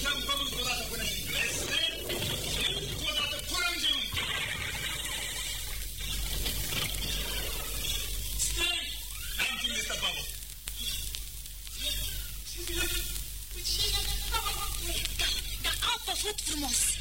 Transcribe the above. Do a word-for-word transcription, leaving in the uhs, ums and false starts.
în pământ o dată până în bleste, încă o dată până în genunchi. Stai! N-am timp de stăpavă. Da, da, a făcut frumos.